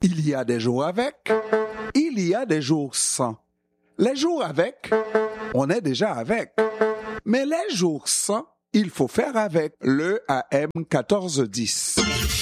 Il y a des jours avec, il y a des jours sans. Les jours avec, on est déjà avec. Mais les jours sans, il faut faire avec le AM 1410.